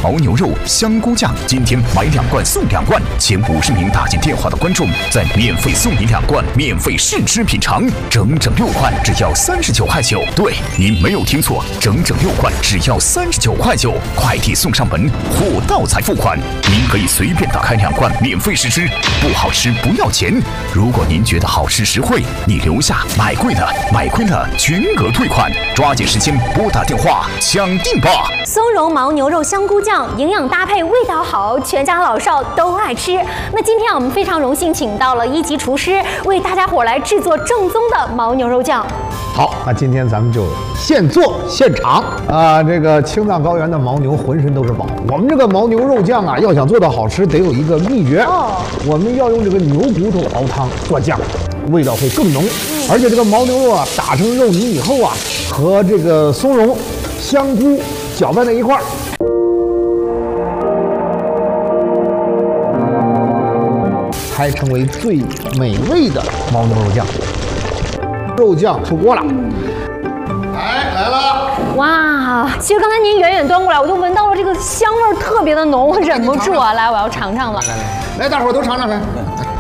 牦牛肉香菇酱，今天买2罐送2罐，前50名打进电话的观众再免费送你2罐，免费试吃品尝，整整6罐，只要39.9块。对，您没有听错，整整6罐，只要39.9块，快递送上门，货到才付款。您可以随便打开2罐免费试吃，不好吃不要钱。如果您觉得好吃实惠，你留下，买贵了买亏了全额退款，抓紧时间拨打电话抢订吧。 松茸牦牛肉香菇酱，营养搭配，味道好，全家老少都爱吃。那今天我们非常荣幸请到了1级厨师，为大家伙来制作正宗的牦牛肉酱。 好，那今天咱们就现做现尝啊！这个青藏高原的牦牛浑身都是宝，我们这个牦牛肉酱啊，要想做到好吃，得有一个秘诀哦。我们要用这个牛骨头熬汤做酱，味道会更浓。而且这个牦牛肉啊，打成肉泥以后啊，和这个松茸、香菇搅拌在一块儿，才成为最美味的牦牛肉酱。肉酱出锅了，来了！ 哇，其实刚才您远远端过来，我就闻到了这个香味特别的浓，我忍不住啊！来，我要尝尝了。 来，大伙儿都尝尝来。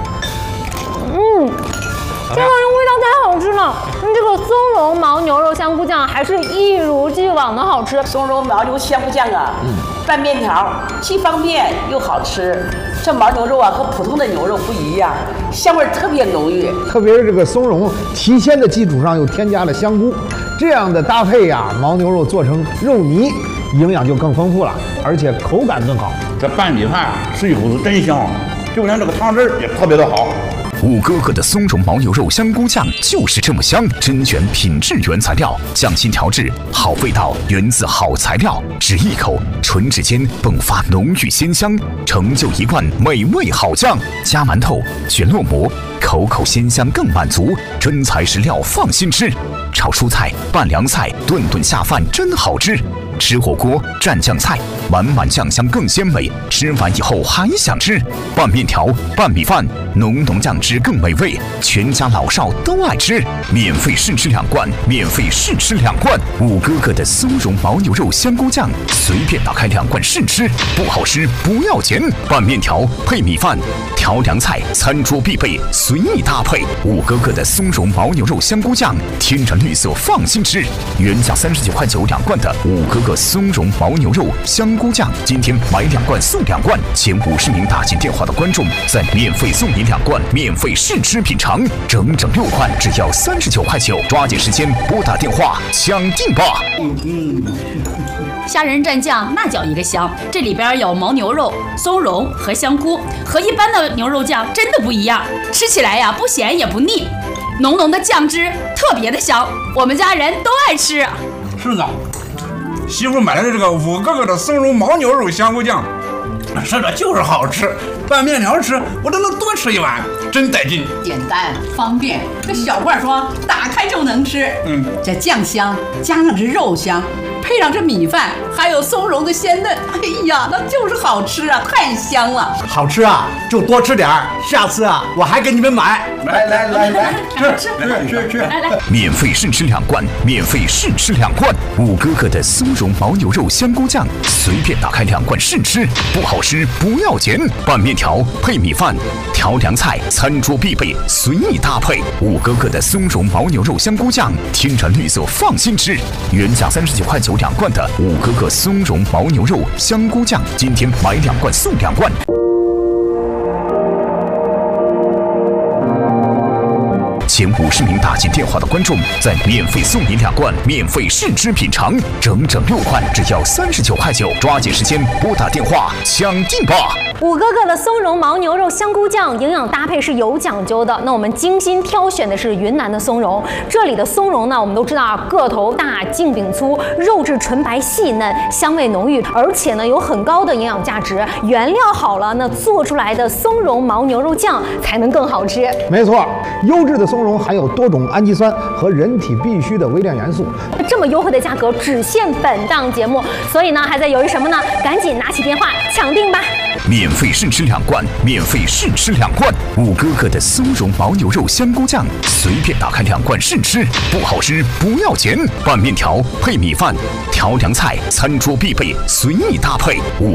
这个味道太好吃了。这个松茸牦牛肉香菇酱还是一如既往的好吃。 松茸牦牛香菇酱啊，拌面条既方便又好吃。这牦牛肉啊和普通的牛肉不一样，香味特别浓郁。 特别是这个松茸提鲜的基础上又添加了香菇，这样的搭配呀，牦牛肉做成肉泥，营养就更丰富了，而且口感更好。 这拌米饭吃一口子真香，就连这个汤汁也特别的好。 五哥哥的松茸牦牛肉香菇酱就是这么香，甄选品质原材料，匠心调制，好味道源自好材料。只一口，唇齿间迸发浓郁鲜香，成就一罐美味好酱。加馒头，卷烙馍，口口鲜香更满足，真材实料放心吃。炒蔬菜、拌凉菜，顿顿下饭真好吃。吃火锅蘸酱菜，满满酱香更鲜美，吃完以后还想吃。拌面条、拌米饭，浓浓酱汁更美味，全家老少都爱吃。免费试吃2罐，免费试吃2罐。五哥哥的松茸牦牛肉香菇酱，随便打开2罐试吃，不好吃不要钱。拌面条配米饭，调凉菜，餐桌必备，随意搭配。五哥哥的松茸牦牛肉香菇酱，天然绿色放心吃。原价39.9块2罐的五哥哥松茸牦牛肉香菇酱，今天买2罐送2罐，前50名打进电话的观众再免费送你2罐，免费试吃品尝，整整6罐，只要39.9块，抓紧时间拨打电话抢订吧。 虾仁蘸酱那叫一个香，这里边有牦牛肉、松茸和香菇，和一般的牛肉酱真的不一样，吃起来呀不咸也不腻，浓浓的酱汁特别的香，我们家人都爱吃。 是的，媳妇买的这个五哥哥的松茸牦牛肉香菇酱，是的，就是好吃。拌面条吃，我都能多吃一碗，真带劲。 简单方便，这小罐装，打开就能吃。这酱香加上这肉香，配上这米饭，还有松茸的鲜嫩，哎呀，那就是好吃啊，太香了。 好吃啊，就多吃点儿，下次啊，我还给你们买。来，吃。 来， 免费试吃2罐，免费试吃2罐。五哥哥的松茸牦牛肉香菇酱，随便打开2罐试吃，不好吃不要钱。拌面条配米饭，调凉菜，餐桌必备，随意搭配。五哥哥的松茸牦牛肉香菇酱，天然绿色放心吃。原价39.9块2罐的五哥哥松茸牦牛肉香菇酱，今天买2罐送2罐。前50名打进电话的观众再免费送你2罐，免费试吃品尝，整整6罐，只要39.9块，抓紧时间拨打电话抢订吧。 五哥哥的松茸牦牛肉香菇酱营养搭配是有讲究的。那我们精心挑选的是云南的松茸，这里的松茸呢，我们都知道啊，个头大，茎柄粗，肉质纯白细嫩，香味浓郁，而且呢有很高的营养价值。原料好了，那做出来的松茸牦牛肉酱才能更好吃。 没错，优质的松茸含有多种氨基酸和人体必需的微量元素。 这么优惠的价格只限本档节目，所以呢还在犹豫什么呢？赶紧拿起电话抢订吧！ 免费试吃2罐，免费试吃2罐。五哥哥的松茸牦牛肉香菇酱，随便打开2罐试吃，不好吃不要钱。拌面条配米饭，调凉菜，餐桌必备，随意搭配。五